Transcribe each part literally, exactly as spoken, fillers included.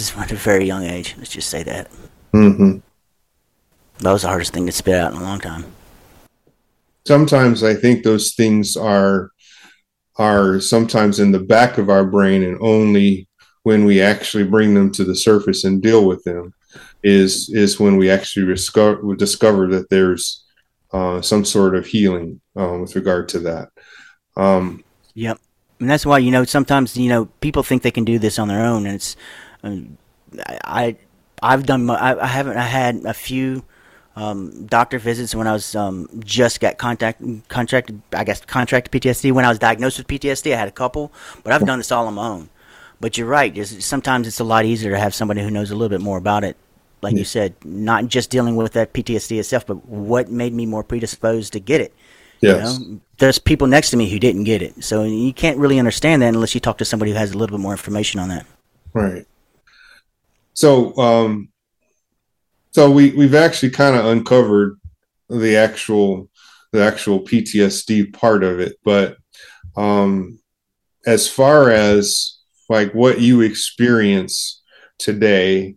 diagnosis at a very young age. Let's just say that. Mm-hmm. That was the hardest thing to spit out in a long time. Sometimes I think those things are are sometimes in the back of our brain, and only when we actually bring them to the surface and deal with them is is when we actually discover, discover that there's uh, some sort of healing uh, with regard to that. Um, yep. And that's why, you know, sometimes, you know, people think they can do this on their own. And it's, um, I, I've done, I, I haven't, I had a few um, doctor visits when I was um, just got contact, contracted, I guess, contracted P T S D. When I was diagnosed with P T S D, I had a couple, but I've done this all on my own. But you're right. It's, sometimes it's a lot easier to have somebody who knows a little bit more about it. Like yeah. you said, not just dealing with that P T S D itself, but what made me more predisposed to get it. Yes. You know? There's people next to me who didn't get it. So you can't really understand that unless you talk to somebody who has a little bit more information on that. Right. So, um, so we, we've actually kind of uncovered the actual, the actual P T S D part of it. But um, as far as like what you experience today,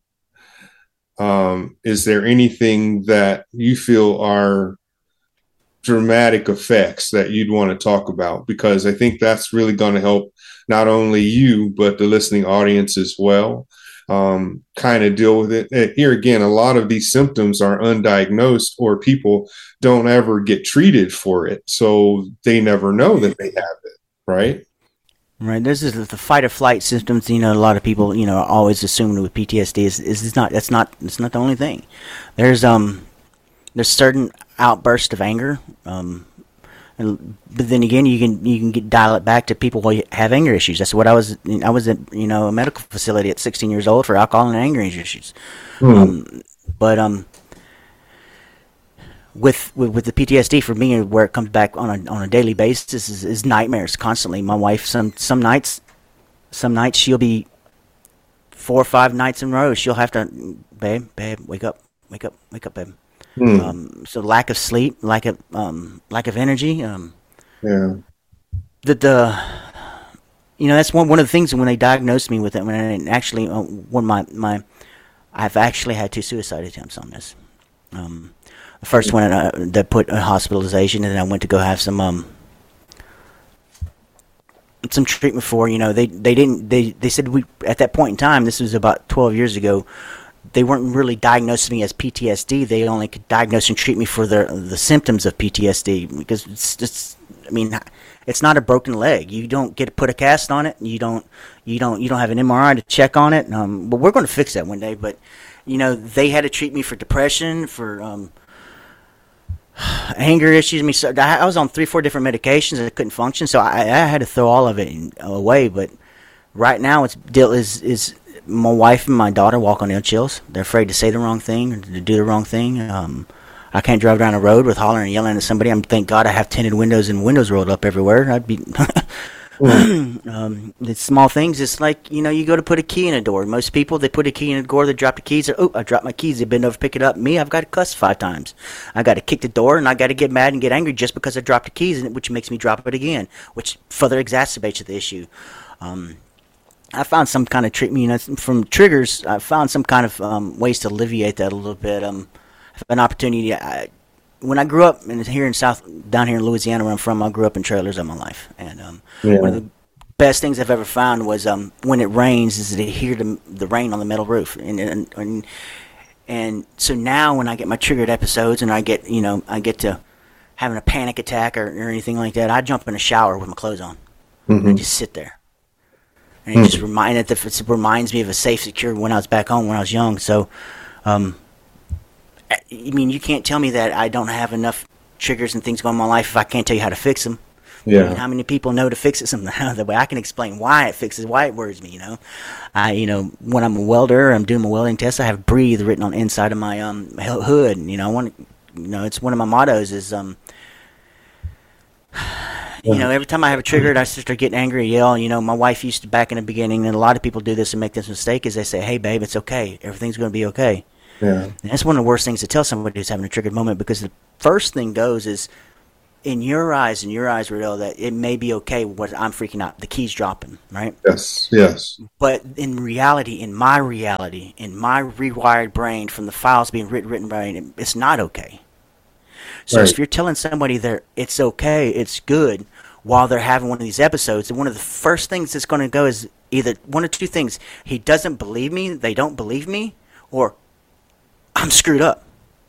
um, is there anything that you feel are dramatic effects that you'd want to talk about? Because I think that's really going to help not only you, but the listening audience as well, um, kind of deal with it. And here again, a lot of these symptoms are undiagnosed, or people don't ever get treated for it. So they never know that they have it, right? Right. This is the fight or flight symptoms. You know, a lot of people, you know, always assume with P T S D is, is not, that's not, it's not the only thing. There's, um, there's certain outbursts of anger. Um, and, but then again, you can, you can get, dial it back to people who have anger issues. That's what I was, I was at, you know, a medical facility at sixteen years old for alcohol and anger issues. Mm. Um, but, um, With, with with the P T S D for me, where it comes back on a on a daily basis is, is nightmares constantly. My wife, some some nights, some nights she'll be four or five nights in a row. She'll have to, babe, babe, wake up, wake up, wake up, babe. Mm. Um, so lack of sleep, lack of um, lack of energy. Um, yeah. The the, you know, that's one one of the things when they diagnosed me with it. When I actually, uh, when my my, I've actually had two suicide attempts on this. Um. The first one uh, that put a hospitalization, and then I went to go have some um some treatment for. You know, they they didn't they they said we at that point in time. This was about twelve years ago. They weren't really diagnosing me as P T S D. They only could diagnose and treat me for the the symptoms of P T S D, because it's just, I mean, it's not a broken leg. You don't get to put a cast on it. You don't you don't you don't have an M R I to check on it. Um, but we're going to fix that one day. But you know, they had to treat me for depression, for um. anger issues. Me, so I was on three, four different medications and I couldn't function, so I, I had to throw all of it away. But right now, it's deal is is my wife and my daughter walk on ill chills. They're afraid to say the wrong thing or to do the wrong thing. Um, I can't drive down the road with hollering and yelling at somebody. I'm thank God I have tinted windows and windows rolled up everywhere. I'd be. um, it's small things. It's like, you know, you go to put a key in a door. Most people, they put a key in a door, they drop the keys. Oh, I dropped my keys. They bend over, pick it up. Me, I've got to cuss five times. I got to kick the door, and I got to get mad and get angry just because I dropped the keys, which makes me drop it again, which further exacerbates the issue. Um, I found some kind of treatment, you know, from triggers. I found some kind of um, ways to alleviate that a little bit. Um, an opportunity. I, When I grew up in, here in South, down here in Louisiana where I'm from, I grew up in trailers all my life. And um, yeah. one of the best things I've ever found was um, when it rains is to hear the, the rain on the metal roof. And, and and and so now when I get my triggered episodes and I get, you know, I get to having a panic attack or, or anything like that, I jump in a shower with my clothes on. Mm-hmm. And I just sit there. And it mm-hmm. just remind, it, it reminds me of a safe, secure when I was back home when I was young. So, um I mean, you can't tell me that I don't have enough triggers and things going on in my life if I can't tell you how to fix them. Yeah. I mean, how many people know to fix it somehow? The way I can explain why it fixes, why it worries me, you know. I, you know, when I'm a welder, I'm doing my welding test, I have breathe written on the inside of my um hood. You know, one, you know, it's one of my mottos is, um, you know, every time I have a trigger, I start getting angry, yell. You know, my wife used to, back in the beginning, and a lot of people do this and make this mistake, is they say, hey, babe, it's okay. Everything's going to be okay. Yeah. And that's one of the worst things to tell somebody who's having a triggered moment, because the first thing goes is in your eyes, in your eyes, Riddle, that it may be okay what I'm freaking out. The key's dropping, right? Yes, yes. But in reality, in my reality, in my rewired brain from the files being written, written brain, it's not okay. So Right. if you're telling somebody that it's okay, it's good, while they're having one of these episodes, and one of the first things that's going to go is either one of two things. He doesn't believe me, they don't believe me, or I'm screwed up.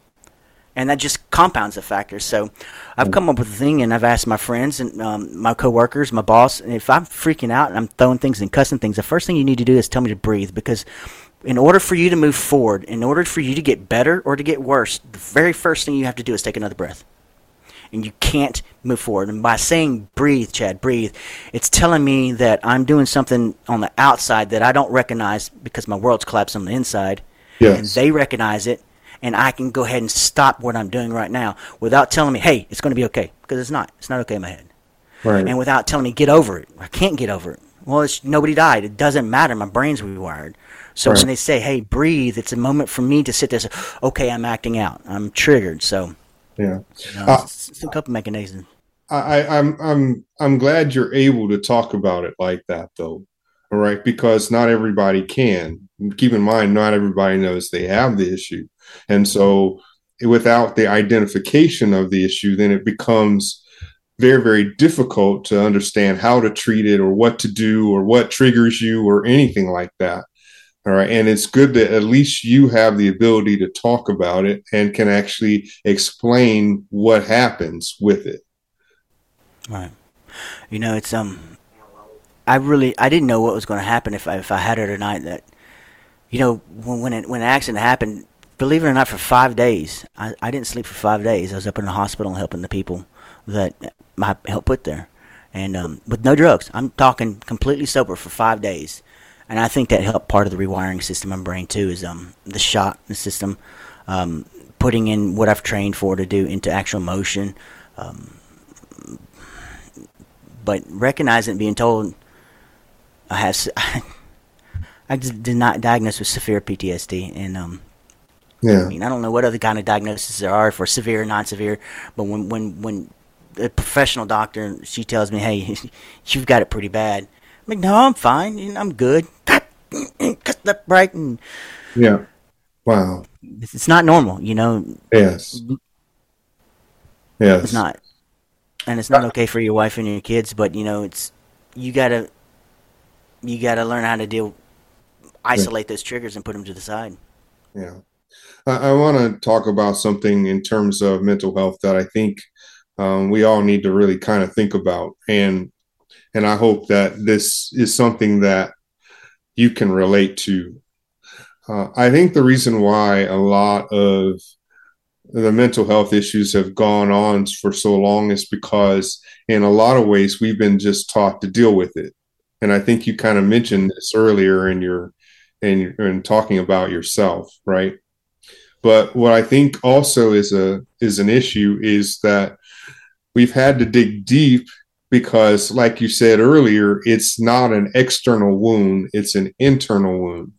And that just compounds the factor. So I've come up with a thing, and I've asked my friends and um, my coworkers, my boss, and if I'm freaking out and I'm throwing things and cussing things, the first thing you need to do is tell me to breathe. Because in order for you to move forward, in order for you to get better or to get worse, the very first thing you have to do is take another breath. And you can't move forward. And by saying breathe, Chad, breathe, it's telling me that I'm doing something on the outside that I don't recognize because my world's collapsed on the inside. Yes. And they recognize it. And I can go ahead and stop what I'm doing right now without telling me, hey, it's going to be okay. Because it's not. It's not okay in my head. Right. And without telling me, get over it. I can't get over it. Well, it's, nobody died. It doesn't matter. My brain's rewired. So Right. when they say, hey, breathe, it's a moment for me to sit there and say, okay, I'm acting out. I'm triggered. So Yeah. you know, Uh, it's, it's a couple mechanisms. I, I, I'm I'm I'm glad you're able to talk about it like that, though. All right, because not everybody can. Keep in mind, not everybody knows they have the issue, and so without the identification of the issue, then it becomes very, very difficult to understand how to treat it or what to do or what triggers you or anything like that. All right. And it's good that at least you have the ability to talk about it and can actually explain what happens with it. Right. You know, it's um, I really I didn't know what was going to happen if I if I had it or not. That you know when when it, when an accident happened, believe it or not, for five days I, I didn't sleep for five days. I was up in the hospital helping the people that I helped put there, and um, with no drugs. I'm talking completely sober for five days, and I think that helped part of the rewiring system in my brain too. Is um the shot in the system, um, putting in what I've trained for to do into actual motion. Um, But recognizing and being told I have, I just did not diagnose with severe P T S D, and um, Yeah. I mean I don't know what other kind of diagnoses there are for severe or non-severe, but when when when a professional doctor she tells me, hey, you've got it pretty bad, I'm like, no, I'm fine, I'm good. Cut that right, and Yeah. Wow. it's not normal, you know. Yes. Yes. It's not. And it's not okay for your wife and your kids, but you know, it's you gotta you gotta learn how to deal, isolate those triggers and put them to the side. Yeah. I, I want to talk about something in terms of mental health that I think um, we all need to really kind of think about. And and I hope that this is something that you can relate to. Uh, I think the reason why a lot of the mental health issues have gone on for so long is because in a lot of ways we've been just taught to deal with it. And I think you kind of mentioned this earlier in your in, in talking about yourself, right? But what I think also is a is an issue is that we've had to dig deep because, like you said earlier, it's not an external wound, it's an internal wound.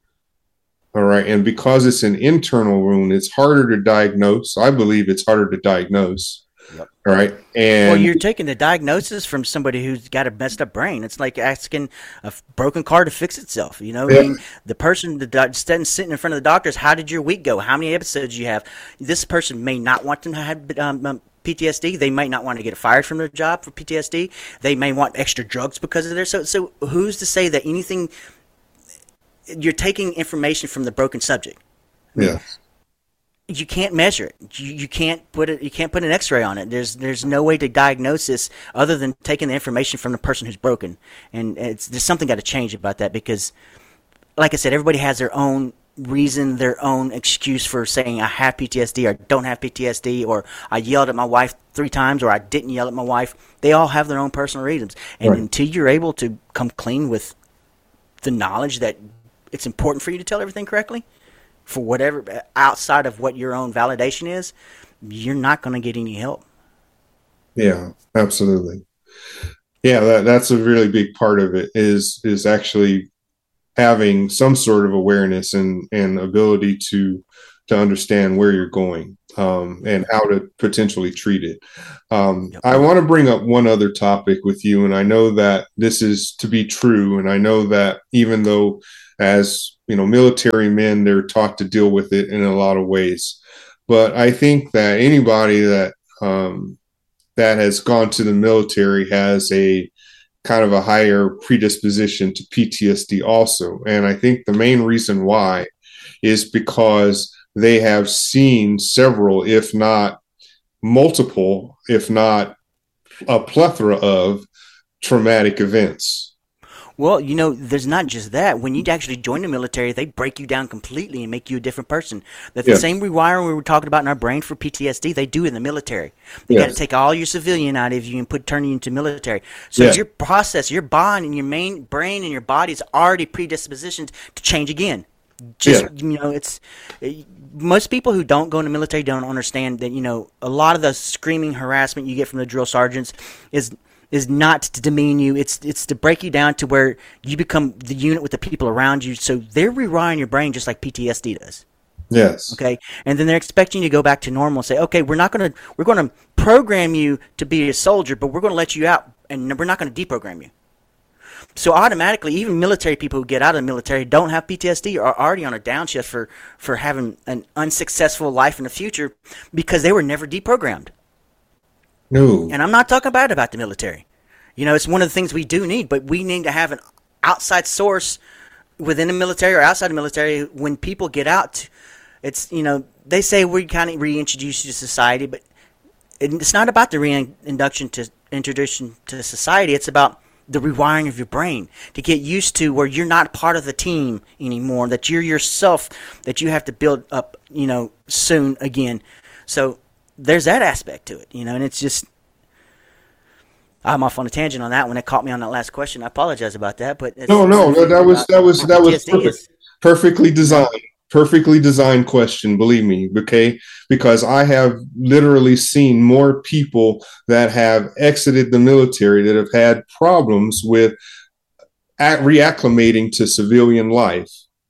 All right. And because it's an internal wound, it's harder to diagnose. I believe it's harder to diagnose. Yep. All right. And Well, you're taking the diagnosis from somebody who's got a messed up brain. It's like asking a f- broken car to fix itself. You know, Yeah. I mean, the person the doc- sitting sitting in front of the doctors. How did your week go? How many episodes you have? This person may not want to have um, um, P T S D. They might not want to get fired from their job for P T S D. They may want extra drugs because of their. So, so who's to say that anything? You're taking information from the broken subject. yes. You can't measure it. You, you can't put it. You can't put an X-ray on it. There's there's no way to diagnose this other than taking the information from the person who's broken. And it's there's something got to change about that because, like I said, everybody has their own reason, their own excuse for saying I have P T S D or don't have P T S D or I yelled at my wife three times or I didn't yell at my wife. They all have their own personal reasons. And Right. until you're able to come clean with the knowledge that it's important for you to tell everything correctly, for whatever outside of what your own validation is, you're not going to get any help. Yeah, absolutely. Yeah, that, that's a really big part of it is is actually having some sort of awareness and, and ability to to understand where you're going. um, and how to potentially treat it. Um, Yep. I want to bring up one other topic with you, and I know that this is to be true, and I know that even though, as you know, military men, they're taught to deal with it in a lot of ways, but I think that anybody that um, that has gone to the military has a kind of a higher predisposition to P T S D also, and I think the main reason why is because they have seen several, if not multiple, if not a plethora of traumatic events. Well, you know, there's not just that. When you actually join the military, they break you down completely and make you a different person. That's the Yes. same rewiring we were talking about in our brain for P T S D. They do in the military. They got to Yes. take all your civilian out of you and put turn you into military. So Yes. your process, your bond, and your main brain and your body is already predispositioned to change again. Just Yeah. you know, it's eh, most people who don't go in the military don't understand that you know a lot of the screaming harassment you get from the drill sergeants is is not to demean you. It's it's to break you down to where you become the unit with the people around you. So they're rewiring your brain just like P T S D does. Yes. Okay, and then they're expecting you to go back to normal and say, okay, we're not gonna we're gonna program you to be a soldier, but we're gonna let you out, and we're not gonna deprogram you. So automatically, even military people who get out of the military don't have P T S D are already on a downshift for for having an unsuccessful life in the future because they were never deprogrammed. No. And I'm not talking bad about the military. You know, it's one of the things we do need, but we need to have an outside source within the military or outside the military when people get out. It's, you know, they say we kind of reintroduce you to society, but it's not about the reintroduction to introduction to society. It's about the rewiring of your brain to get used to where you're not part of the team anymore, that you're yourself, that you have to build up, you know, soon again. So there's that aspect to it, you know, and it's just, I'm off on a tangent on that one. It caught me on that last question. I apologize about that, but it's, No, no, no, that was that was that was P T S D perfect. is- Perfectly designed. Perfectly designed question, believe me, okay? Because I have literally seen more people that have exited the military that have had problems with at reacclimating to civilian life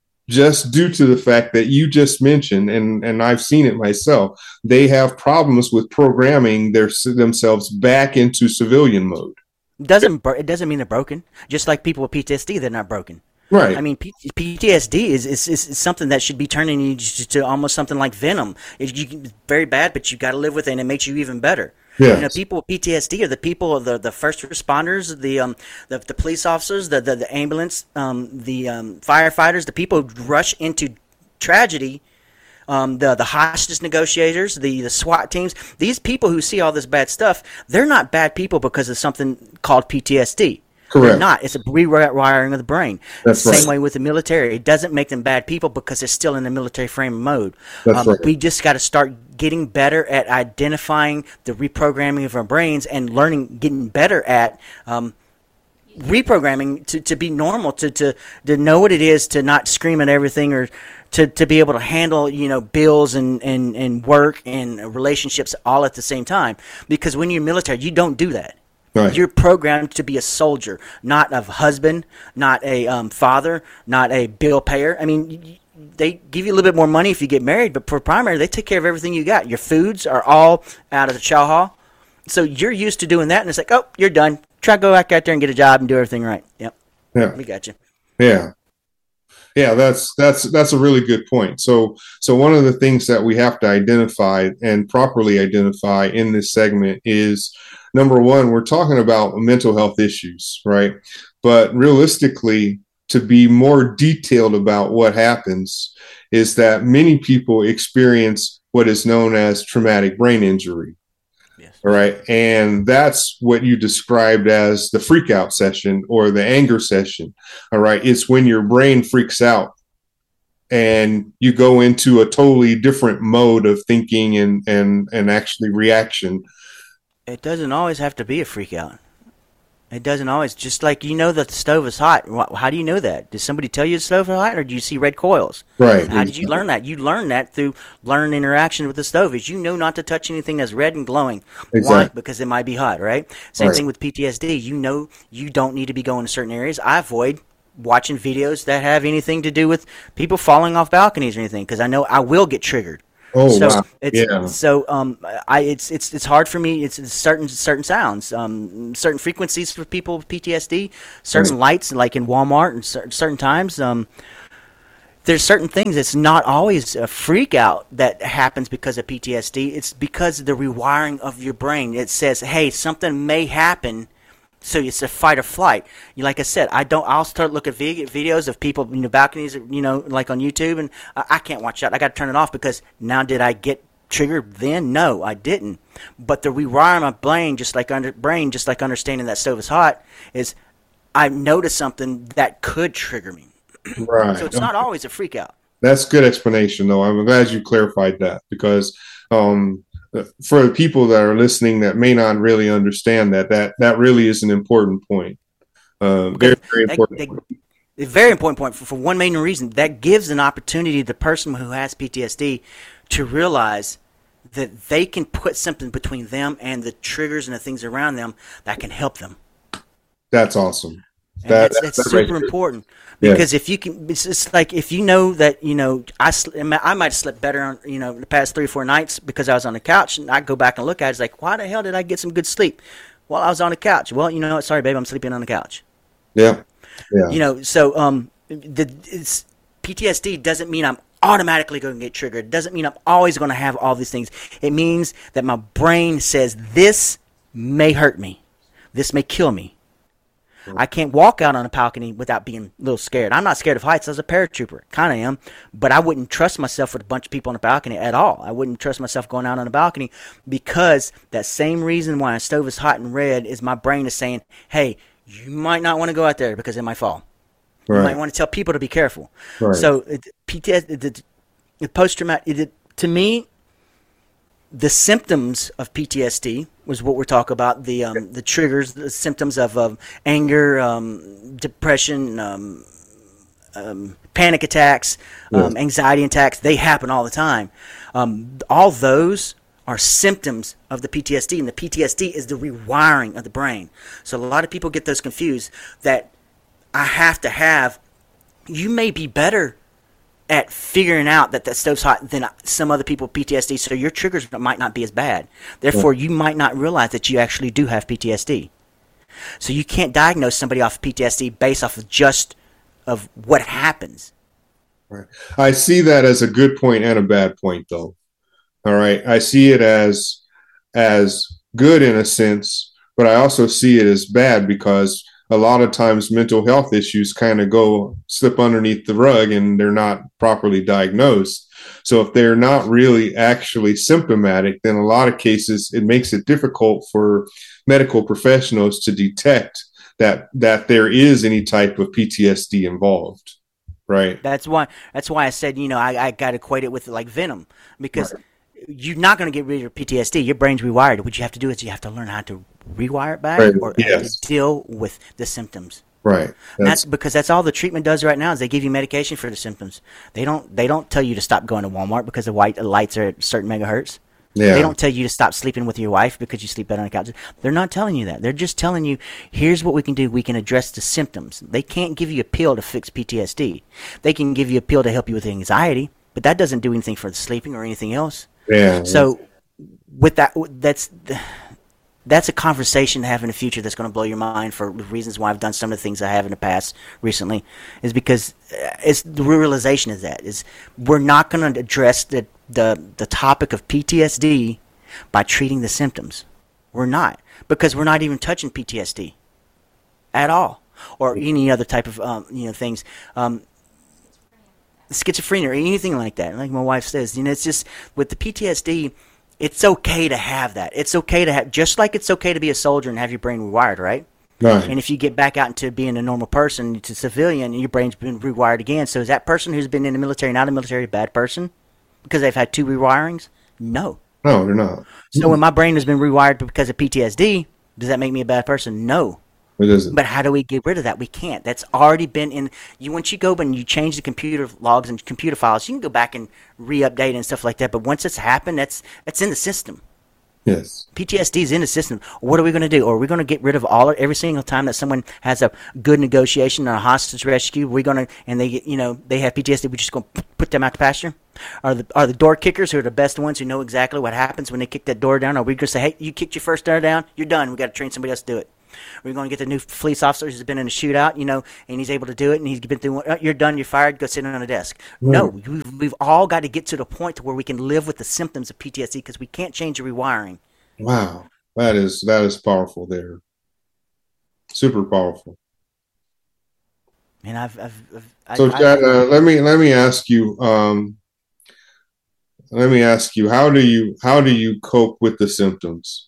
just due to the fact that you just mentioned, and, and I've seen it myself, they have problems with programming their themselves back into civilian mode. doesn't bro- it doesn't mean they're broken. Just like people with P T S D, they're not broken. Right. I mean, P- PTSD is, is, is something that should be turning you to, to almost something like venom. It, you, it's very bad, but you got to live with it, and it makes you even better. Yes. You know, people with P T S D are the people, the the first responders, the um the, the police officers, the the, the ambulance, um the um, firefighters, the people who rush into tragedy. Um, the the hostage negotiators, the, the SWAT teams, these people who see all this bad stuff, they're not bad people because of something called P T S D. Correct. They're not. It's a rewiring of the brain. That's Same right. way with the military. It doesn't make them bad people because they're still in the military frame mode. That's um, right. We just got to start getting better at identifying the reprogramming of our brains and learning, getting better at um, reprogramming to, to be normal, to, to, to know what it is to not scream at everything or to, to be able to handle, you know, bills and, and, and work and relationships all at the same time. Because when you're military, you don't do that. Right. You're programmed to be a soldier, not a husband, not a um, father, not a bill payer. I mean, y- they give you a little bit more money if you get married, but for primary, they take care of everything you got. Your foods are all out of the chow hall. So you're used to doing that, and it's like, oh, you're done. Try to go back out there and get a job and do everything right. Yep, Yeah. we got you. Yeah. Yeah, that's that's that's a really good point. So so one of the things that we have to identify and properly identify in this segment is number one, we're talking about mental health issues, right? But realistically, to be more detailed about what happens is that many people experience what is known as traumatic brain injury. Yes. All right. And that's what you described as the freak out session or the anger session. All right. It's when your brain freaks out and you go into a totally different mode of thinking and, and, and actually reaction. It doesn't always have to be a freak out. It doesn't always. Just like you know that the stove is hot. Wh- How do you know that? Did somebody tell you the stove is hot, or do you see red coils? Right. How did you learn that? You learn that through learned interaction with the stove. Is you know not to touch anything that's red and glowing. Why? Exactly. Because it might be hot, right? Same Right. thing with P T S D. You know you don't need to be going to certain areas. I avoid watching videos that have anything to do with people falling off balconies or anything because I know I will get triggered. Oh So wow. it's Yeah. so um I it's it's it's hard for me. It's, it's certain certain sounds, um certain frequencies for people with P T S D, Right. certain lights like in Walmart and cer- certain times. Um, there's certain things. It's not always a freak out that happens because of P T S D. It's because of the rewiring of your brain. It says, hey, something may happen. So it's a fight or flight. You, like I said, I don't. I'll start looking at vid- videos of people in the balconies, you know, like on YouTube, and I, I can't watch that. I got to turn it off because now did I get triggered then? No, I didn't. But the rewiring my brain, just like under brain, just like understanding that stove is hot, is I noticed something that could trigger me. So Right. it's not always a freak out. That's good explanation, though. I'm glad you clarified that because um, for the people that are listening that may not really understand that, that that really is an important point. Uh, very, Because very that, important that, point. a very important point for, for one main reason that gives an opportunity to the person who has P T S D to realize that they can put something between them and the triggers and the things around them that can help them. That's awesome. And That, that's that, that's that right super there. important Yeah. because if you can, it's just like if you know that you know I sl- I might have slept better on you know the past three or four nights because I was on the couch, and I go back and look at it, it's like, why the hell did I get some good sleep? Well, I was on the couch. Well, you know what? Sorry, babe, I'm sleeping on the couch. Yeah. Yeah. You know, so um, the it's, P T S D doesn't mean I'm automatically going to get triggered. It doesn't mean I'm always going to have all these things. It means that my brain says this may hurt me, this may kill me. I can't walk out on a balcony without being a little scared. I'm not scared of heights. I was a paratrooper. Kind of am. But I wouldn't trust myself with a bunch of people on the balcony at all. I wouldn't trust myself going out on a balcony because that same reason why a stove is hot and red is my brain is saying, hey, you might not want to go out there because it might fall. You Right. might want to tell people to be careful. Right. So it, P T S D, the, the post-traumatic, it, to me, the symptoms of P T S D was what we're talking about. The um, the triggers, the symptoms of um, anger, um, depression, um, um, panic attacks, um, Yes. anxiety attacks. They happen all the time. Um, all those are symptoms of the P T S D, and the P T S D is the rewiring of the brain. So a lot of people get those confused. That I have to have. You may be better at figuring out that that stove's hot than some other people with P T S D, so your triggers might not be as bad. Therefore, you might not realize that you actually do have P T S D. So you can't diagnose somebody off of P T S D based off of just of what happens. Right. I see that as a good point and a bad point, though. All right. I see it as as good in a sense, but I also see it as bad because a lot of times mental health issues kind of go slip underneath the rug and they're not properly diagnosed. So if they're not really actually symptomatic, then a lot of cases it makes it difficult for medical professionals to detect that that there is any type of P T S D involved. Right. That's why. That's why I said, you know, I, I got to equate it with like venom because Right. you're not going to get rid of your P T S D. Your brain's rewired. What you have to do is you have to learn how to rewire it back Right. or Yes. to deal with the symptoms. Right. That's, That's because that's all the treatment does right now is they give you medication for the symptoms. They don't they don't tell you to stop going to Walmart because the white lights are at certain megahertz. yeah. They don't tell you to stop sleeping with your wife because you sleep better on the couch. They're not telling you that. They're just telling you, here's what we can do. We can address the symptoms. They can't give you a pill to fix P T S D. They can give you a pill to help you with anxiety, but that doesn't do anything for the sleeping or anything else. Yeah. So with that, that's that's a conversation to have in the future that's going to blow your mind for the reasons why I've done some of the things I have in the past recently is because it's the realization is that is we're not going to address the, the the topic of P T S D by treating the symptoms. We're not because we're not even touching P T S D at all or any other type of um, you know things. Um, schizophrenia or anything like that. Like my wife says, you know, it's just with the P T S D, it's okay to have that. It's okay to have, just like it's okay to be a soldier and have your brain rewired, right? Right. And if you get back out into being a normal person, to civilian, and your brain's been rewired again. So is that person who's been in the military, not a military, a bad person? Because they've had two rewirings? No. No, they're not. So when my brain has been rewired because of P T S D, does that make me a bad person? No. It isn't. But how do we get rid of that? We can't. That's already been in you. Once you go and you change the computer logs and computer files, you can go back and re-update and stuff like that. But once it's happened, that's that's in the system. Yes. P T S D is in the system. What are we going to do? Are we going to get rid of all every single time that someone has a good negotiation or a hostage rescue? We're going to and they get you know they have P T S D. We're just going to put them out to pasture. Are the are the door kickers who are the best ones who know exactly what happens when they kick that door down? Are we going to say, hey, you kicked your first door down, you're done. We got to train somebody else to do it. We're going to get the new police officer who's been in a shootout, you know, and he's able to do it, and he's been through. Oh, you're done. You're fired. Go sit on a desk. No, we've, we've all got to get to the point to where we can live with the symptoms of P T S D because we can't change the rewiring. Wow, that is that is powerful. There, super powerful. And I've, I've, I've So, I, Chad, I, uh, let me let me ask you. Um, let me ask you. How do you how do you cope with the symptoms?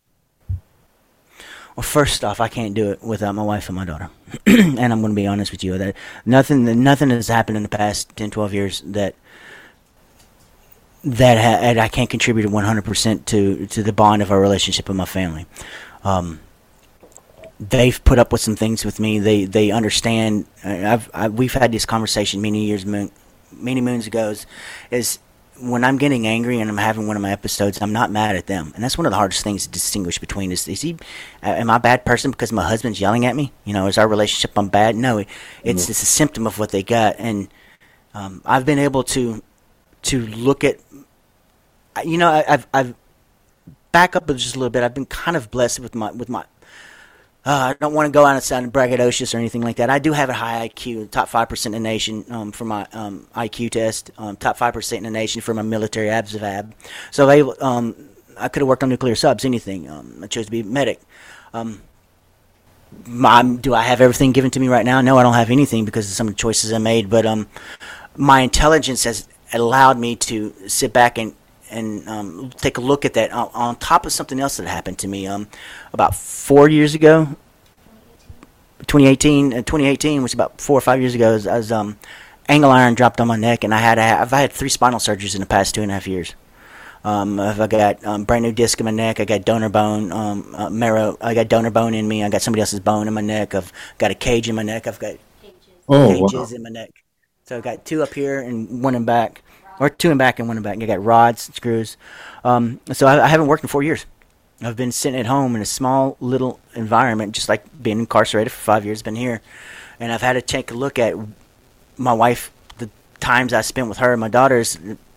well, first off, I can't do it without my wife and my daughter. And I'm going to be honest with you that nothing, nothing has happened in the past ten, twelve years that that ha- I can't contribute one hundred percent to to the bond of our relationship with my family. Um, they've put up with some things with me. They they understand. I've, I've we've had this conversation many years, many moons ago. Is, is when I'm getting angry and I'm having one of my episodes, I'm not mad at them, and that's one of the hardest things to distinguish between. Is is he? Am I a bad person because my husband's yelling at me? You know, is our relationship I'm bad? No, it, it's mm-hmm. it's a symptom of what they got, and um, I've been able to to look at. You know, I, I've I've back up just a little bit. I've been kind of blessed with my with my. Uh, I don't want to go out and sound braggadocious or anything like that. I do have a high I Q, top five percent in the nation um, for my um, I Q test, um, top five percent in the nation for my military A B S V A B. So they, um, I could have worked on nuclear subs, anything. Um, I chose to be a medic. Um, my, do I have everything given to me right now? No, I don't have anything because of some of the choices I made. But um, my intelligence has allowed me to sit back and and um, take a look at that on, on top of something else that happened to me um, about four years ago, twenty eighteen, uh, twenty eighteen, which was about four or five years ago. I was, I was um, angle iron dropped on my neck, and I had a, I've had three spinal surgeries in the past two and a half years. Um, I've got um, brand new disc in my neck. I got donor bone, um, uh, marrow. I got donor bone in me. I got somebody else's bone in my neck. I've got a cage in my neck. I've got oh, cages wow. in my neck. So I got two up here and one in back. Or two in back and one in back. I got rods, screws. Um, so I, I haven't worked in four years. I've been sitting at home in a small little environment, just like being incarcerated for five years. Been here, and I've had to take a look at my wife. The times I spent with her, my daughter is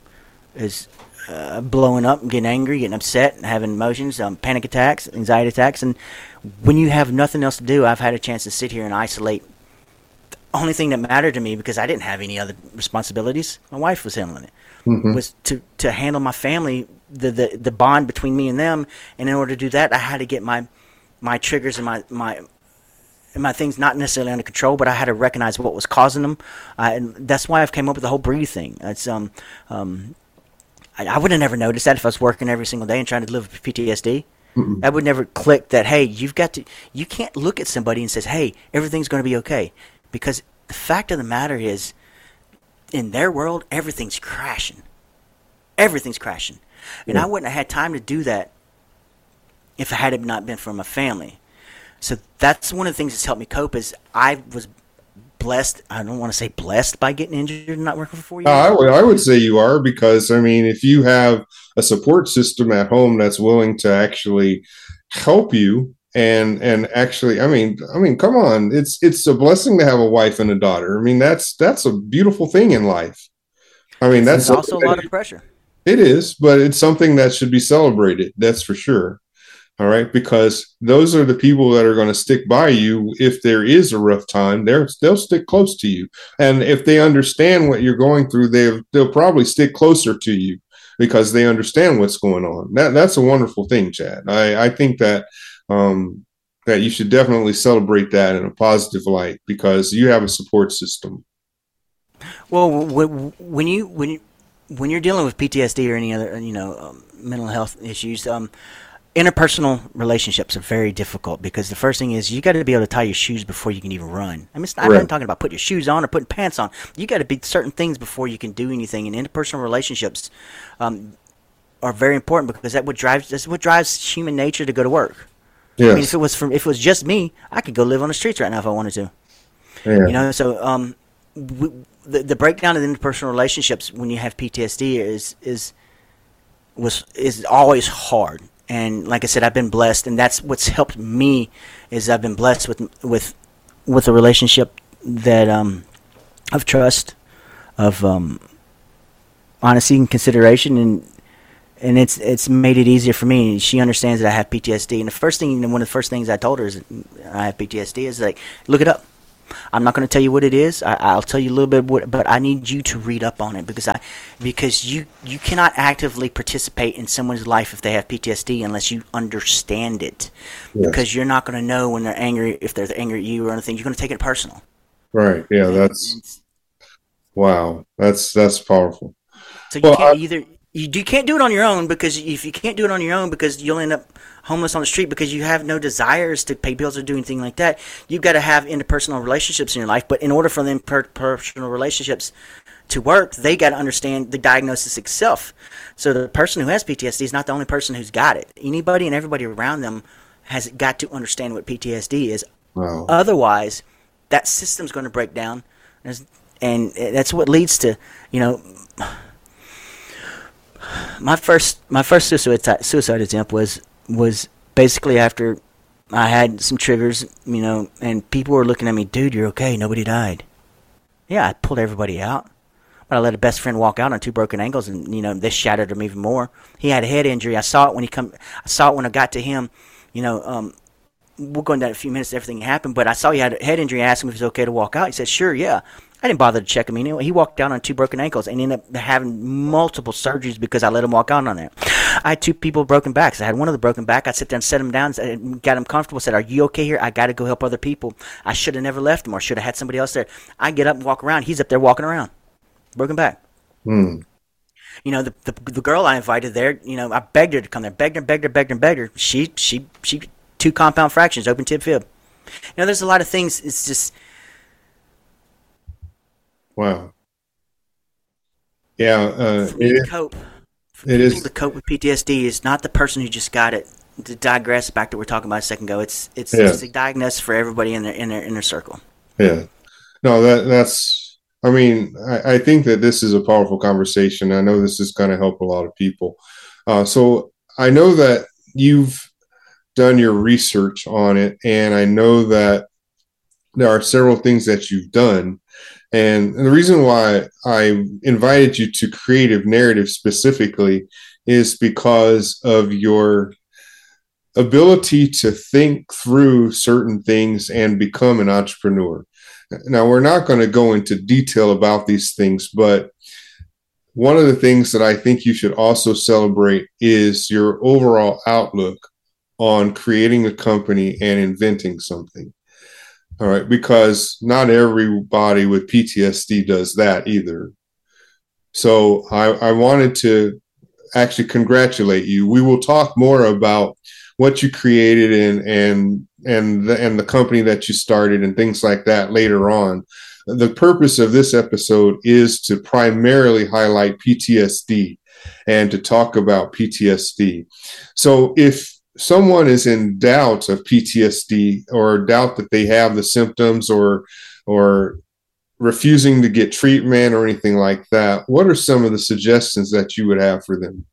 is uh, blowing up, getting angry, getting upset, having emotions, um, panic attacks, anxiety attacks. And when you have nothing else to do, I've had a chance to sit here and isolate. Only thing that mattered to me, because I didn't have any other responsibilities, my wife was handling it, mm-hmm. was to, to handle my family, the, the the bond between me and them. And in order to do that, I had to get my my triggers and my my and my things not necessarily under control, but I had to recognize what was causing them. Uh, and that's why I've came up with the whole breathe thing. It's um um I, I would have never noticed that if I was working every single day and trying to live with P T S D. Mm-mm. I would never click that. Hey, you've got to. You can't look at somebody and says, "Hey, everything's going to be okay." Because the fact of the matter is, in their world, everything's crashing. Everything's crashing. And yeah. I wouldn't have had time to do that if it had not been for my family. So that's one of the things that's helped me cope is I was blessed. I don't want to say blessed by getting injured and not working for four years. Uh, I would, I would say you are because, I mean, if you have a support system at home that's willing to actually help you, And and actually, I mean, I mean, come on, it's it's a blessing to have a wife and a daughter. I mean, that's that's a beautiful thing in life. I mean, that's also a lot of pressure. It is, but it's something that should be celebrated. That's for sure. All right, because those are the people that are going to stick by you if there is a rough time. They're they'll stick close to you, and if they understand what you're going through, they they'll probably stick closer to you because they understand what's going on. That that's a wonderful thing, Chad. I I think that. Um, that you should definitely celebrate that in a positive light because you have a support system. Well, when you when you when you're dealing with P T S D or any other you know um, mental health issues, um, interpersonal relationships are very difficult because the first thing is you got to be able to tie your shoes before you can even run. I mean, I'm not talking about putting your shoes on or putting pants on. You got to be certain things before you can do anything. And interpersonal relationships um, are very important because that what drives that's what drives human nature to go to work. Yes. I mean, if it was from, if it was just me, I could go live on the streets right now if I wanted to. Yeah. You know, so um, w- the the breakdown of the interpersonal relationships when you have P T S D is is was is always hard, And like I said, I've been blessed, and that's what's helped me is I've been blessed with with with a relationship that um of trust, of um honesty and consideration, and and it's it's made it easier for me. She understands that I have P T S D, and the first thing, one of the first things I told her is I have P T S D is like, look it up. I'm not going to tell you what it is. I, I'll tell you a little bit, what, but I need you to read up on it because I, because you you cannot actively participate in someone's life if they have P T S D unless you understand it, yes. Because you're not going to know when they're angry, if they're angry at you or anything. You're going to take it personal. Right. Yeah. That's it's, wow. That's that's powerful. So you well, can't I, either. You, you can't do it on your own because if you can't do it on your own because you'll end up homeless on the street because you have no desires to pay bills or do anything like that. You've got to have interpersonal relationships in your life, but in order for them per- personal relationships to work, they got to understand the diagnosis itself. So the person who has P T S D is not the only person who's got it. Anybody and everybody around them has got to understand what P T S D is. Wow. Otherwise, that system's going to break down, and that's what leads to, you know. My first, my first suicide suicide attempt was was basically after I had some triggers, you know, and people were looking at me, dude, you're okay, nobody died. Yeah, I pulled everybody out, but I let a best friend walk out on two broken ankles, and you know, this shattered him even more. He had a head injury. I saw it when he come. I saw it when I got to him. You know, um, we'll go into that in a few minutes. Everything happened, but I saw he had a head injury. I asked him if it was okay to walk out. He said, sure, yeah. I didn't bother to check him. Anyway, he walked down on two broken ankles and ended up having multiple surgeries because I let him walk out on there. I had two people with broken backs. I had one of the broken back. I sit there and set him down, and got him comfortable, said, are you okay here? I got to go help other people. I should have never left him or should have had somebody else there. I get up and walk around. He's up there walking around. Broken back. Hmm. You know, the, the the girl I invited there, you know, I begged her to come there. Begged her, begged her, begged her, begged her. She, she, she, two compound fractures, open tib fib. You know, there's a lot of things. It's just... Wow. Yeah, uh, for me to cope. For it is to cope with P T S D is not the person who just got it. To digress back to what we were talking about a second ago, it's it's, yeah. it's a diagnosis for everybody in their in their inner circle. Yeah, no, that that's. I mean, I, I think that this is a powerful conversation. I know this is going to help a lot of people. Uh, so I know that you've done your research on it, and I know that there are several things that you've done. And the reason why I invited you to Creative Narrative specifically is because of your ability to think through certain things and become an entrepreneur. Now, we're not going to go into detail about these things, but one of the things that I think you should also celebrate is your overall outlook on creating a company and inventing something. All right, because not everybody with P T S D does that either. So I, I wanted to actually congratulate you. We will talk more about what you created and and and the, and the company that you started and things like that later on. The purpose of this episode is to primarily highlight P T S D and to talk about P T S D. So if someone is in doubt of P T S D or doubt that they have the symptoms or or refusing to get treatment or anything like that, what are some of the suggestions that you would have for them?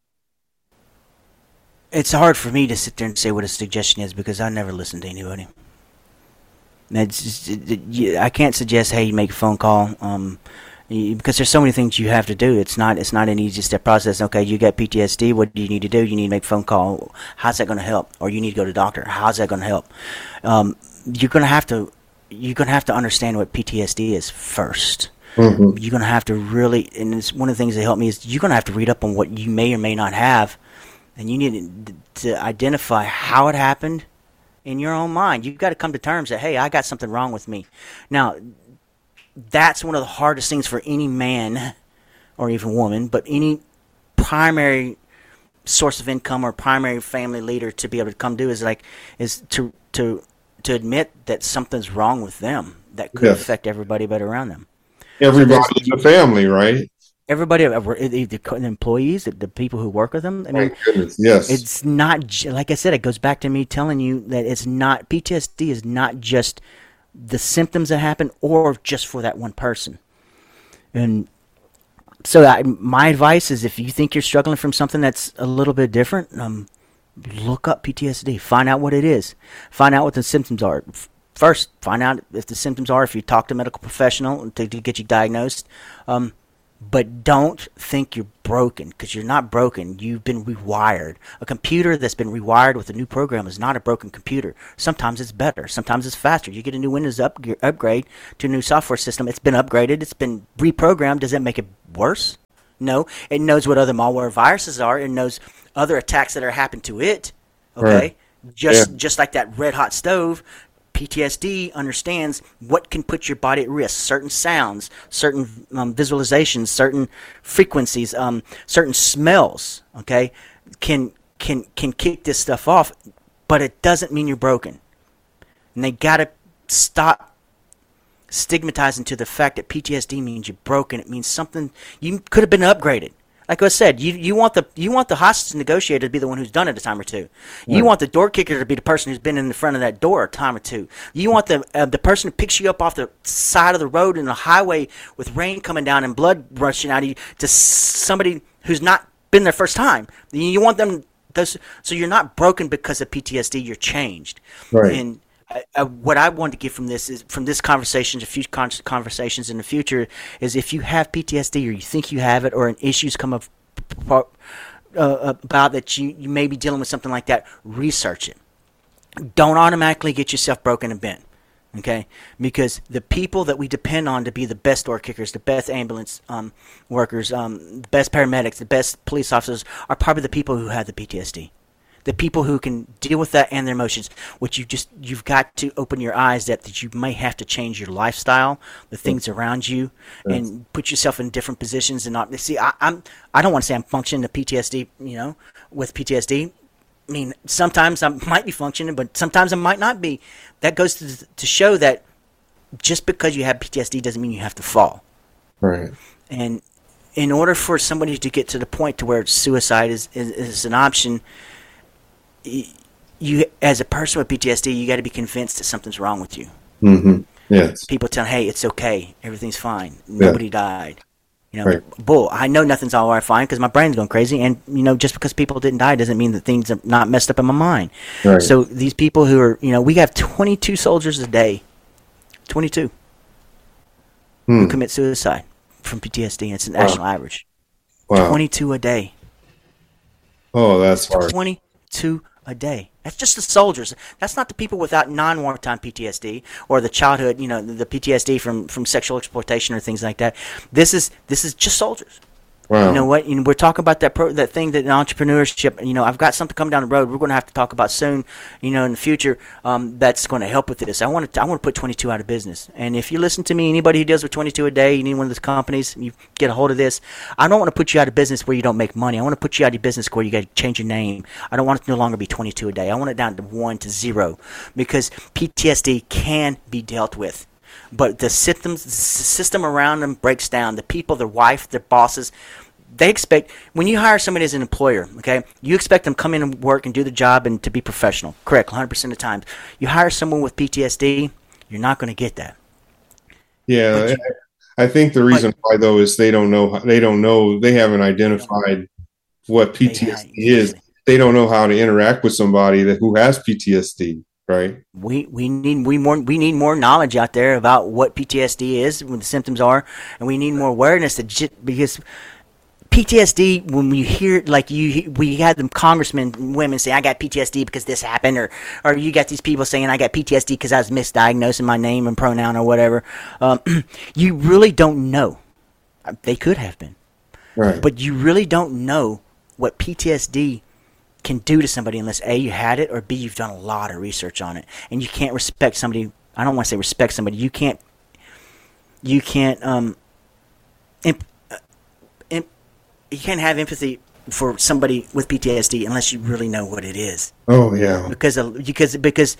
It's hard for me to sit there and say what a suggestion is because I never listen to anybody. It's just, it, it, I can't suggest, hey, you make a phone call. Um, Because there's so many things you have to do. It's not it's not an easy step process. Okay, you got P T S D. What do you need to do? You need to make a phone call. How's that going to help? Or you need to go to the doctor. How's that going to help? Um, you're going to have to you're going to have to understand what P T S D is first. Mm-hmm. You're going to have to really, and it's one of the things that helped me is you're going to have to read up on what you may or may not have, and you need to identify how it happened in your own mind. You've got to come to terms that, hey, I got something wrong with me. Now, that's one of the hardest things for any man or even woman, but any primary source of income or primary family leader to be able to come do is like is to to to admit that something's wrong with them that could yes. affect everybody but around them. Everybody so in the family, right? Everybody, the employees, the people who work with them. I mean, Thank goodness. Yes, it's not like I said. It goes back to me telling you that it's not P T S D is not just the symptoms that happen or just for that one person. And so I, my advice is if you think you're struggling from something that's a little bit different, um, Look up P T S D. Find out what it is. Find out what the symptoms are. First, find out if the symptoms are, if you talk to a medical professional to, to get you diagnosed. Um, but don't think you're broken, because you're not broken. You've been rewired. A computer that's been rewired with a new program is not a broken computer. Sometimes it's better. Sometimes it's faster. You get a new Windows up, upgrade to a new software system. It's been upgraded. It's been reprogrammed. Does that make it worse? No. It knows what other malware viruses are. It knows other attacks that are happening to it. Okay? Right. Just Yeah. just like that red hot stove, P T S D understands what can put your body at risk. Certain sounds, certain um, visualizations, certain frequencies, um, certain smells, okay, can can can kick this stuff off, but it doesn't mean you're broken. And they got to stop stigmatizing to the fact that P T S D means you're broken. It means something you could have been upgraded. Like I said, you you want the you want the hostage negotiator to be the one who's done it a time or two. You Right. want the door kicker to be the person who's been in the front of that door a time or two. You want the uh, the person who picks you up off the side of the road in the highway with rain coming down and blood rushing out of you to s- somebody who's not been there first time. You want them those, so you're not broken because of P T S D. You're changed. Right. And I, I, what I want to get from this is from this conversation to future con- conversations in the future is, if you have P T S D or you think you have it, or an issues come up uh, about that you, you may be dealing with something like that, research it. Don't automatically get yourself broken and bent, okay? Because the people that we depend on to be the best door kickers, the best ambulance um, workers, um, the best paramedics, the best police officers are probably the people who have the P T S D. The people who can deal with that and their emotions. What you just you've got to open your eyes that that you may have to change your lifestyle, the things around you, Yes. and put yourself in different positions. And not see, I, I'm I don't want to say I'm functioning to P T S D, you know, with P T S D. I mean, sometimes I might be functioning, but sometimes I might not be. That goes to to show that just because you have P T S D doesn't mean you have to fall. Right. And in order for somebody to get to the point to where suicide is is, is an option, you, as a person with P T S D, you got to be convinced that something's wrong with you. Mm-hmm. Yes. People tell, hey, it's okay, everything's fine, nobody died. You know, Right. bull. I know nothing's all right, fine, because my brain's going crazy, and you know, just because people didn't die doesn't mean that things are not messed up in my mind. Right. So these people who are, you know, we have twenty-two soldiers a day, twenty-two Hmm. who commit suicide from P T S D. And it's a national average. Wow. twenty-two a day. Oh, that's hard. twenty-two a day. That's just the soldiers. That's not the people without non-wartime P T S D or the childhood, you know, the, the P T S D from, from sexual exploitation or things like that. This is this is just soldiers. Wow. You know what? You know, we're talking about that pro, that thing that in entrepreneurship. You know, I've got something coming down the road. We're going to have to talk about soon. You know, in the future, um, that's going to help with this. I want to I want to put twenty-two out of business. And if you listen to me, anybody who deals with twenty-two a day, you need one of those companies. You get a hold of this. I don't want to put you out of business where you don't make money. I want to put you out of business where you got to change your name. I don't want it to no longer be twenty-two a day. I want it down to one to zero, because P T S D can be dealt with. But the symptoms, the system around them breaks down. The people, their wife, their bosses, they expect, when you hire somebody as an employer, okay, you expect them to come in and work and do the job and to be professional. Correct, one hundred percent of the time. You hire someone with P T S D, you're not going to get that. Yeah, But you- I think the reason why though is they don't know they don't know they haven't identified what P T S D They have- is. They don't know how to interact with somebody that who has P T S D, right? We we need we more we need more knowledge out there about what P T S D is, what the symptoms are, and we need more awareness to j- because P T S D, when you hear, like you, we had them congressmen and women say, I got P T S D because this happened, or, or you got these people saying, I got P T S D because I was misdiagnosed in my name and pronoun or whatever. Um, you really don't know. They could have been. Right. But you really don't know what P T S D can do to somebody unless A, you had it, or B, you've done a lot of research on it. And you can't respect somebody. I don't want to say respect somebody. You can't, you can't, um, imp, uh, imp, you can't have empathy for somebody with P T S D unless you really know what it is. Oh yeah. Because of, because because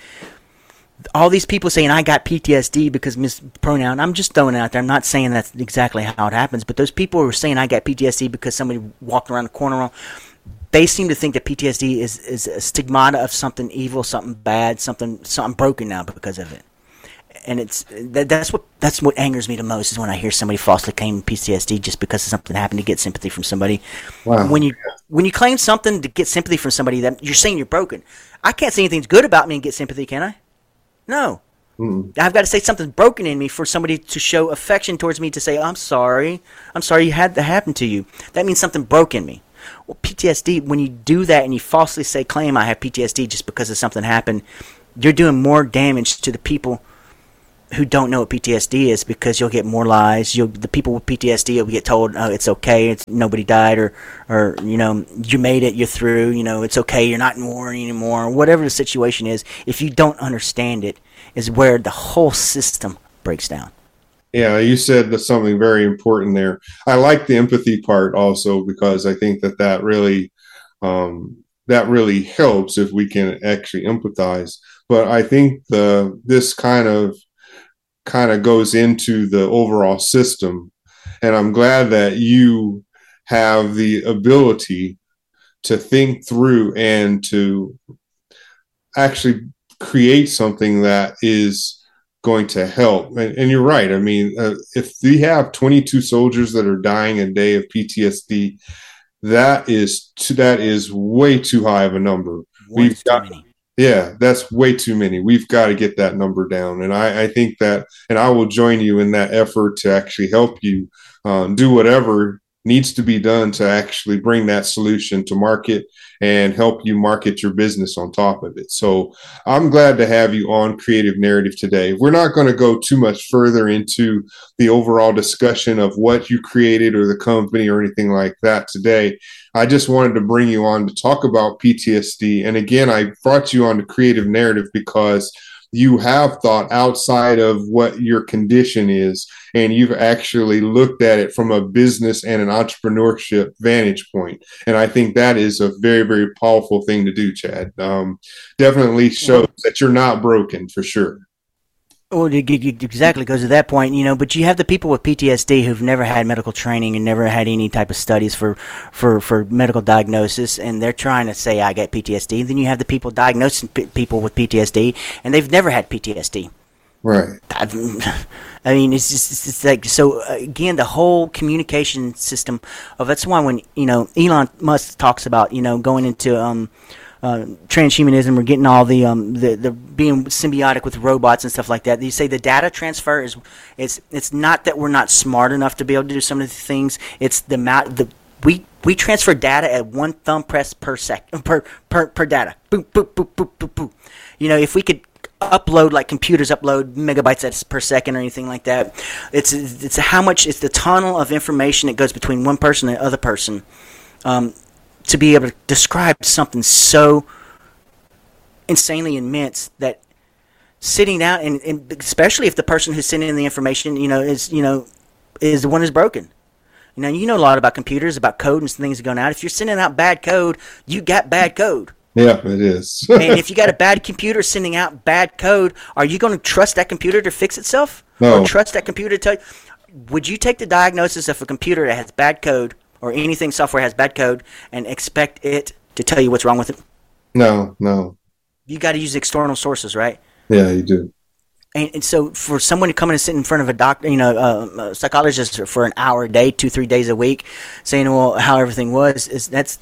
all these people saying I got P T S D because mispronoun. I'm just throwing it out there. I'm not saying that's exactly how it happens. But those people who are saying I got P T S D because somebody walked around the corner wrong, they seem to think that P T S D is is a stigmata of something evil, something bad, something something broken now because of it. And it's that, that's what that's what angers me the most is when I hear somebody falsely claim P T S D just because something happened to get sympathy from somebody. Wow. When you when you claim something to get sympathy from somebody, that you're saying you're broken. I can't say anything's good about me and get sympathy, can I? No. Mm-mm. I've got to say something's broken in me for somebody to show affection towards me, to say, I'm sorry. I'm sorry you had that happen to you. That means something broke in me. Well, P T S D, when you do that and you falsely say, claim I have P T S D just because of something happened, you're doing more damage to the people who don't know what P T S D is, because you'll get more lies. You'll the people with P T S D will get told, oh, it's okay, it's nobody died, or or you know, you made it, you're through, you know, it's okay, you're not in war anymore, whatever the situation is. If you don't understand it, is where the whole system breaks down. Yeah, you said something very important there. I like the empathy part also, because I think that that really um, that really helps if we can actually empathize. But I think the this kind of kind of goes into the overall system. And I'm glad that you have the ability to think through and to actually create something that is going to help. And, and you're right. I mean, uh, if we have twenty-two soldiers that are dying a day of P T S D, that is too, that is way too high of a number. One We've got many. Yeah, that's way too many. We've got to get that number down. And I, I think that, and I will join you in that effort to actually help you um, do whatever needs to be done to actually bring that solution to market and help you market your business on top of it. So I'm glad to have you on Creative Narrative today. We're not going to go too much further into the overall discussion of what you created or the company or anything like that today. I just wanted to bring you on to talk about P T S D. And again, I brought you on to Creative Narrative because you have thought outside of what your condition is, and you've actually looked at it from a business and an entrepreneurship vantage point. And I think that is a very, very powerful thing to do, Chad. Um, definitely shows that you're not broken, for sure. Well, it exactly goes to that point, you know, but you have the people with P T S D who've never had medical training and never had any type of studies for, for, for medical diagnosis, and they're trying to say, I get P T S D. Then you have the people diagnosing p- people with P T S D, and they've never had P T S D. Right. I've, I mean, it's just it's just like, so uh, again, the whole communication system of, that's why when, you know, Elon Musk talks about, you know, going into, um, Uh, transhumanism, or getting all the um the, the being symbiotic with robots and stuff like that. You say the data transfer is it's it's not that we're not smart enough to be able to do some of the things. It's the amount the we we transfer data at one thumb press per sec per per per data. Boop boop boop boop boop boop. You know, if we could upload like computers upload megabytes per second or anything like that, it's it's how much it's the tunnel of information that goes between one person and the other person. Um, to be able to describe something so insanely immense that sitting down, and, and especially if the person who's sending in the information, you know, is, you know, is the one who's broken. You know, you know a lot about computers, about code and things going out. If you're sending out bad code, you got bad code. Yeah, it is. And if you got a bad computer sending out bad code, are you going to trust that computer to fix itself? No. Or trust that computer to tell you? Would you take the diagnosis of a computer that has bad code, or anything software has bad code, and expect it to tell you what's wrong with it? No, no. You got to use external sources, right? Yeah, you do. And, and so for someone to come in and sit in front of a doctor, you know, uh, a psychologist for an hour a day, two, three days a week, saying, well, how everything was, is that's,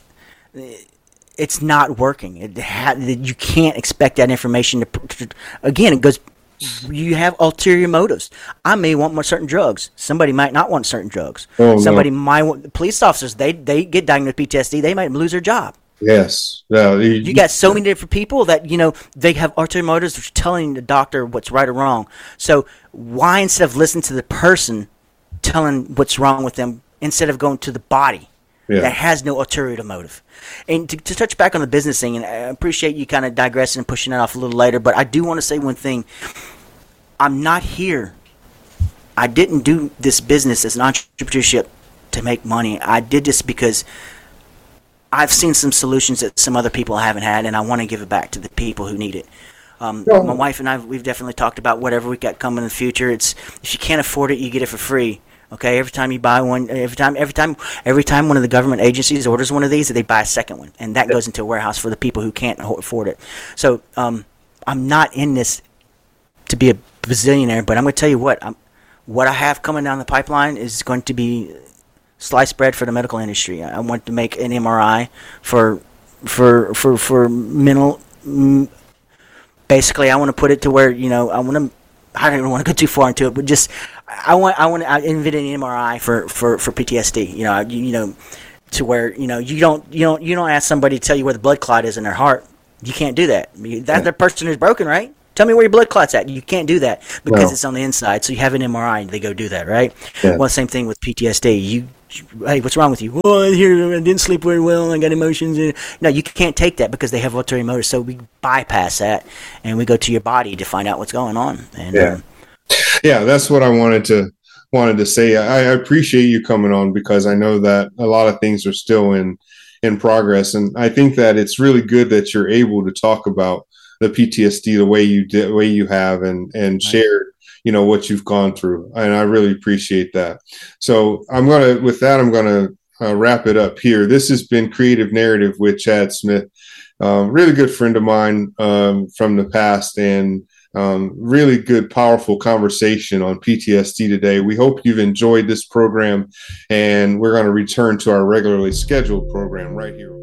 it's not working. It ha- you can't expect that information to, to, again, it goes, you have ulterior motives. I may want more certain drugs. Somebody might not want certain drugs. Oh, Somebody no. might want, police officers, they they get diagnosed with P T S D, they might lose their job. Yes. Yeah, you, you got so many different people that, you know, they have ulterior motives of telling the doctor what's right or wrong. So why, instead of listening to the person telling what's wrong with them, instead of going to the body yeah. that has no ulterior motive? And to, to touch back on the business thing, and I appreciate you kind of digressing and pushing that off a little later, but I do want to say one thing. I'm not here. I didn't do this business as an entrepreneurship to make money. I did this because I've seen some solutions that some other people haven't had, and I want to give it back to the people who need it. Um, yeah. My wife and I, we've definitely talked about whatever we got coming in the future. It's if you can't afford it, you get it for free. Okay, every time you buy one, every time, every time, every time one of the government agencies orders one of these, they buy a second one, and that goes into a warehouse for the people who can't afford it. So um, I'm not in this to be a bazillionaire, but I'm going to tell you what, I'm, what I have coming down the pipeline is going to be sliced bread for the medical industry. I want to make an M R I for for for for mental. Basically, I want to put it to where, you know, I want to. I don't even want to go too far into it, but just I want I want to invent an M R I for, for, for P T S D. You know, you, you know, to where, you know, you don't you don't you don't ask somebody to tell you where the blood clot is in their heart. You can't do that. That's the person who's broken, right? Tell me where your blood clot's at. You can't do that because no. It's on the inside. So you have an M R I and they go do that, right? Yeah. Well, same thing with P T S D. You, hey, what's wrong with you? Well, I hear I didn't sleep very well. I got emotions. No, you can't take that because they have ulterior motives. So we bypass that and we go to your body to find out what's going on. And, yeah, um, yeah, that's what I wanted to wanted to say. I, I appreciate you coming on because I know that a lot of things are still in in progress, and I think that it's really good that you're able to talk about the P T S D the way you did, the way you have, and and right. shared, you know, what you've gone through, and I really appreciate that. So I'm gonna, with that, I'm gonna uh, wrap it up here. This has been Creative Narrative with Chad Smith, um, really good friend of mine um, from the past, and um, really good, powerful conversation on P T S D today. We hope you've enjoyed this program, and we're going to return to our regularly scheduled program right here.